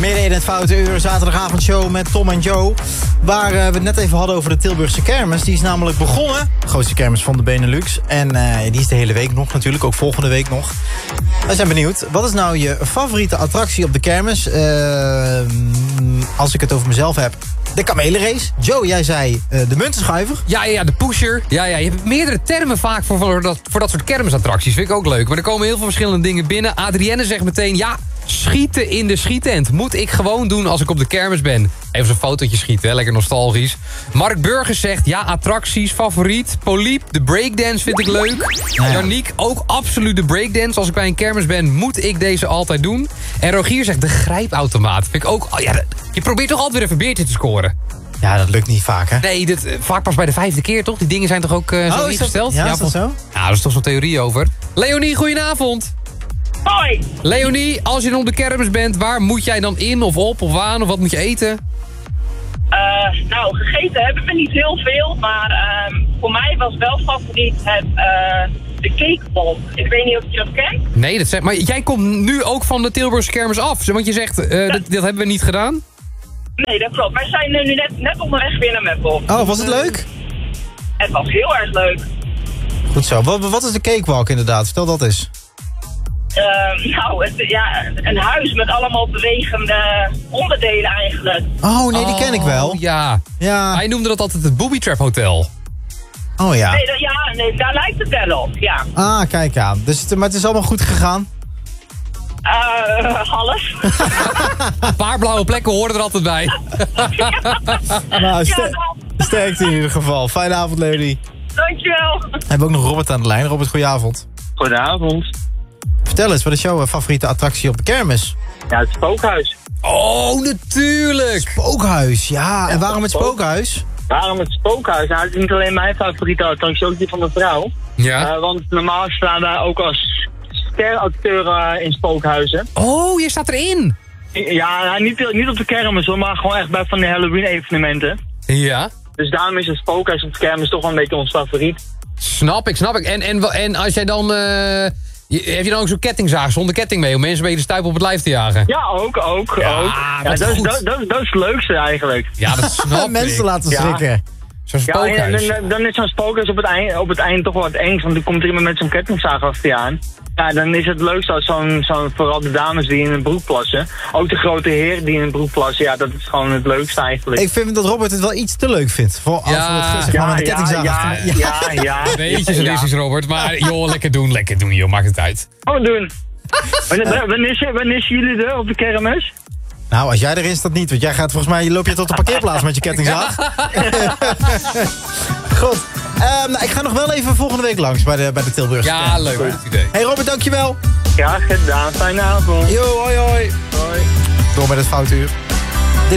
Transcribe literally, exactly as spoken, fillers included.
Midden in het Foute Uur, zaterdagavondshow met Tom en Joe. Waar uh, we het net even hadden over de Tilburgse kermis. Die is namelijk begonnen. De grootste kermis van de Benelux. En uh, die is de hele week nog natuurlijk, ook volgende week nog. We zijn benieuwd. Wat is nou je favoriete attractie op de kermis? Uh, als ik het over mezelf heb. De kamelenrace. Joe, jij zei uh, de muntenschuiver. Ja, ja, de pusher. Ja, ja, je hebt meerdere termen vaak voor, voor, dat, voor dat soort kermisattracties. Vind ik ook leuk. Maar er komen heel veel verschillende dingen binnen. Adrienne zegt meteen, ja, schieten in de schietent. Moet ik gewoon doen als ik op de kermis ben. Even zo'n fotootje schieten, hè? Lekker nostalgisch. Mark Burgers zegt, ja, attracties, favoriet. Poliep, de breakdance vind ik leuk. Ja. Janiek, ook absoluut de breakdance. Als ik bij een kermis ben, moet ik deze altijd doen. En Rogier zegt, de grijpautomaat. Vind ik ook, oh ja, je probeert toch altijd weer even een beertje te scoren. Ja, dat lukt niet vaak, hè? Nee, dit, uh, vaak pas bij de vijfde keer, toch? Die dingen zijn toch ook uh, zo oh, ingesteld? Ja, ja, is dat zo? Ja, daar is toch zo'n theorie over. Leonie, goedenavond. Hoi. Leonie, als je dan op de kermis bent, waar moet jij dan in of op of aan? Of wat moet je eten? Uh, nou, gegeten hebben we niet heel veel, maar uh, voor mij was wel favoriet het, uh, de cakewalk. Ik weet niet of je dat kent. Nee, dat zeg, maar jij komt nu ook van de Tilburgse kermis af. Want je zegt, uh, dat, dat hebben we niet gedaan? Nee, dat klopt. Wij zijn nu net, net onderweg weer naar Meppel. Oh, was het leuk? Het was heel erg leuk. Goed zo. Wat, wat is de cakewalk inderdaad? Vertel dat eens. Uh, nou, het, ja, een huis met allemaal bewegende onderdelen eigenlijk. Oh, nee, die ken ik wel. Oh, ja. ja. Hij noemde dat altijd het Booby Trap Hotel. Oh ja. Nee, dat, ja, nee, daar lijkt het wel op, ja. Ah, kijk aan. Dus het, maar het is allemaal goed gegaan? Uh, half. Een paar blauwe plekken horen er altijd bij. Nou, ster sterkte in ieder geval. Fijne avond, Leonie. Dankjewel. We hebben ook nog Robert aan de lijn. Robert, goedenavond. Goedenavond. Vertel eens, wat is jouw favoriete attractie op de kermis? Ja, het spookhuis. Oh, natuurlijk! Spookhuis, ja. ja en waarom het spook... spookhuis? Waarom het spookhuis? Nou, het is niet alleen mijn favoriete attractie, ook die van mijn vrouw. Ja. Uh, want normaal staan wij ook als steracteur uh, in spookhuizen. Oh, je staat erin! Ja, nou, niet, niet op de kermis, maar gewoon echt bij van de Halloween-evenementen. Ja. Dus daarom is het spookhuis op de kermis toch wel een beetje ons favoriet. Snap ik, snap ik. En, en, en als jij dan... Uh... Heb je dan ook zo'n kettingzaag zonder ketting mee om mensen bij de stuip op het lijf te jagen? Ja, ook, ook, ja, ook. Ja, dat, is, dat, dat, dat is het leukste eigenlijk. Ja, dat snap ik. Mensen laten schrikken. Ja. Zo'n spookhuis. Ja, en, en, dan is zo'n spookhuis op het eind, op het eind toch wel wat eng, want dan komt er iemand met zo'n kettingzaag achter je aan. Ja, dan is het leukste als zo'n, zo'n, vooral de dames die in een broek plassen. Ook de grote heren die in een broek plassen, ja, dat is gewoon het leukste eigenlijk. Ik vind dat Robert het wel iets te leuk vindt. Voor als ja. we het zeg maar, ja, met de kettingzaag. Ja, ja, ja, ja, ja. Een beetje sadistisch, ja. Robert. Maar joh, lekker doen, lekker doen, joh. Maakt het uit. Oh, doen. Wanneer, wanneer, wanneer zien jullie er op de kermis? Nou, als jij erin staat niet, want jij gaat volgens mij, loop je tot de parkeerplaats met je kettingzaag. Goed. Um, nou, ik ga nog wel even volgende week langs bij de, bij de Tilburgse Ja, kermis. leuk. Goed idee. Hey Robert, dankjewel. Ja, gedaan. Fijne avond. Yo, hoi hoi. Hoi. Door met het Foute Uur.